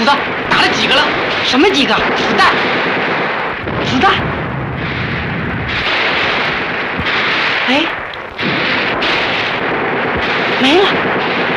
主子，打了几个了？ 什么几个？ 子弹。 子弹？哎，没了。